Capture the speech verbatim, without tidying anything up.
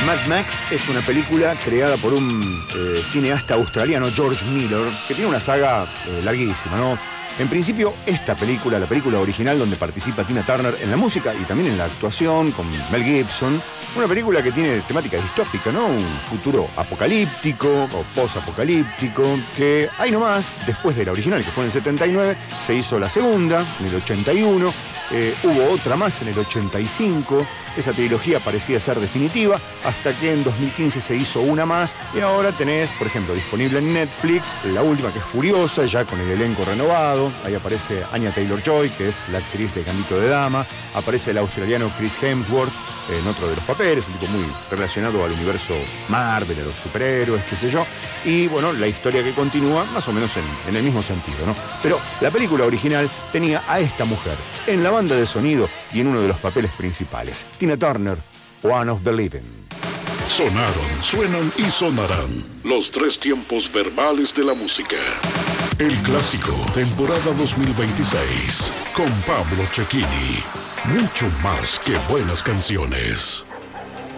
Mad Max es una película creada por un eh, cineasta australiano, George Miller, que tiene una saga eh, larguísima, ¿no? En principio, esta película, la película original donde participa Tina Turner en la música y también en la actuación con Mel Gibson, una película que tiene temática distópica, ¿no? Un futuro apocalíptico o posapocalíptico, que ahí nomás, después de la original, que fue en el setenta y nueve, se hizo la segunda, en el ochenta y uno, eh, hubo otra más en el ochenta y cinco, esa trilogía parecía ser definitiva, hasta que en dos mil quince se hizo una más, y ahora tenés, por ejemplo, disponible en Netflix, la última, que es Furiosa, ya con el elenco renovado. Ahí aparece Anya Taylor-Joy, que es la actriz de Gambito de Dama, aparece el australiano Chris Hemsworth en otro de los papeles, un tipo muy relacionado al universo Marvel, a los superhéroes, qué sé yo, y bueno, la historia que continúa más o menos en, en el mismo sentido, ¿no? Pero la película original tenía a esta mujer en la banda de sonido y en uno de los papeles principales, Tina Turner, One of the Living. Sonaron, suenan y sonarán los tres tiempos verbales de la música. El clásico, temporada dos mil veintiséis, con Pablo Cecchini. Mucho más que buenas canciones.